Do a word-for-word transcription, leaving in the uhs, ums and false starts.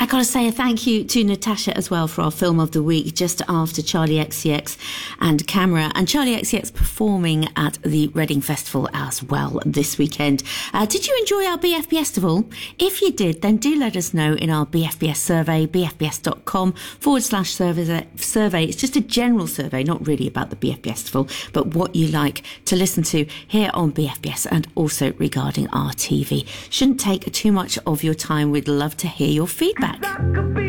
I got to say a thank you to Natasha as well for our film of the week, just after Charlie X C X and Camera, and Charlie X C X performing at the Reading Festival as well this weekend. Uh, did you enjoy our B F B Festival? If you did, then do let us know in our B F B S survey, bfbs.com forward slash survey. survey. It's just a general survey, not really about the B F B Festival, but what you like to listen to here on B F B S and also regarding our T V. Shouldn't take too much of your time. We'd love to hear your feedback.